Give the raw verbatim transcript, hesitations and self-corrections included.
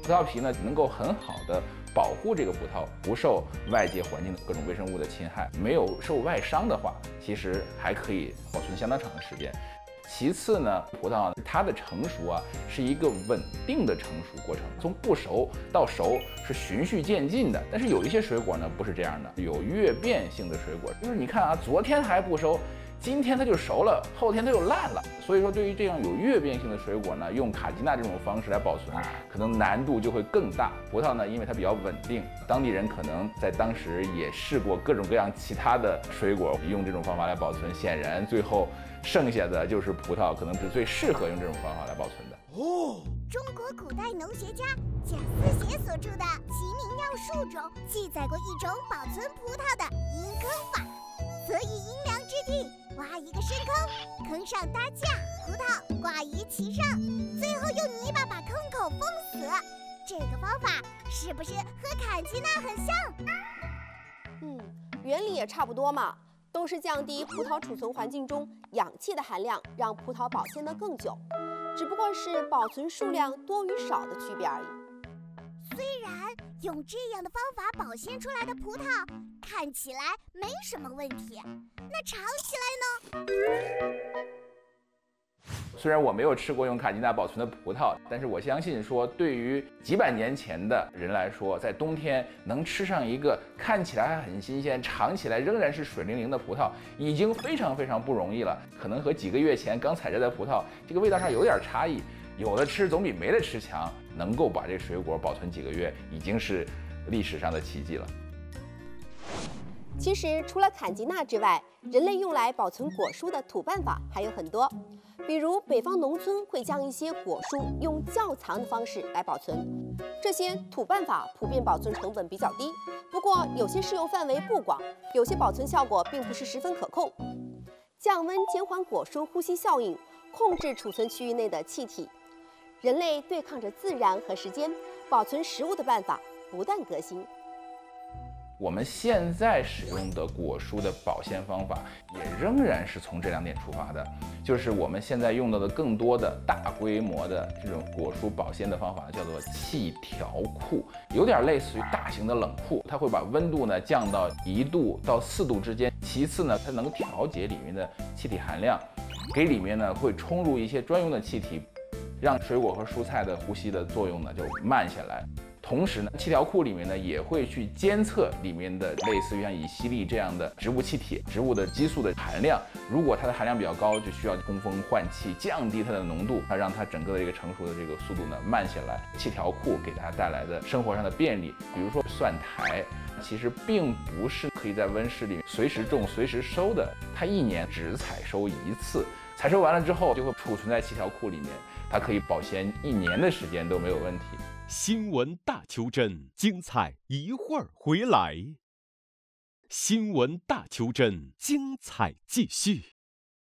葡萄皮呢能够很好的保护这个葡萄不受外界环境的各种微生物的侵害，没有受外伤的话，其实还可以保存相当长的时间。其次呢，葡萄它的成熟啊是一个稳定的成熟过程，从不熟到熟是循序渐进的。但是有一些水果呢不是这样的，有越变性的水果，就是你看啊，昨天还不熟，今天它就熟了，后天它就烂了。所以说，对于这样有越变性的水果呢，用卡基纳这种方式来保存，可能难度就会更大。葡萄呢，因为它比较稳定，当地人可能在当时也试过各种各样其他的水果，用这种方法来保存。显然，最后剩下的就是葡萄，可能是最适合用这种方法来保存的。 哦，中国古代农学家贾思勰所著的《齐民要术》中记载过一种保存葡萄的阴坑法，所以阴凉之地挖一个深坑，坑上搭架，葡萄挂于其上，最后用泥巴把坑口封死。这个方法是不是和坎吉纳很像？ 嗯，原理也差不多嘛，都是降低葡萄储存环境中氧气的含量，让葡萄保鲜得更久，只不过是保存数量多与少的区别而已。 虽然用这样的方法保鲜出来的葡萄看起来没什么问题，那尝起来呢？ 虽然我没有吃过用卡基纳保存的葡萄，但是我相信说，对于几百年前的人来说，在冬天能吃上一个看起来还很新鲜，尝起来仍然是水灵灵的葡萄，已经非常非常不容易了。可能和几个月前刚采摘的葡萄，这个味道上有点差异，有的吃总比没得吃强。能够把这水果保存几个月，已经是历史上的奇迹了。 其实除了坎吉纳之外，人类用来保存果蔬的土办法还有很多。比如北方农村会将一些果蔬用窖藏的方式来保存，这些土办法普遍保存成本比较低，不过有些适用范围不广，有些保存效果并不是十分可控。降温减缓果蔬呼吸效应，控制储存区域内的气体。人类对抗着自然和时间，保存食物的办法不断革新。 我们现在使用的果蔬的保鲜方法，也仍然是从这两点出发的，就是我们现在用到的更多的大规模的这种果蔬保鲜的方法，叫做气调库，有点类似于大型的冷库，它会把温度呢降到一度到四度之间。其次呢，它能调节里面的气体含量，给里面呢会充入一些专用的气体，让水果和蔬菜的呼吸的作用呢就慢下来。同时呢，气调库里面呢也会去监测里面的类似于像乙烯利这样的植物气体、植物的激素的含量。如果它的含量比较高，就需要通风换气，降低它的浓度，它让它整个的这个成熟的这个速度呢慢下来。气调库给它带来的生活上的便利，比如说蒜苔，其实并不是可以在温室里随时种、随时收的，它一年只采收一次，采收完了之后就会储存在气调库里面，它可以保鲜一年的时间都没有问题。 新闻大求真，精彩一会儿回来。新闻大求真，精彩继续。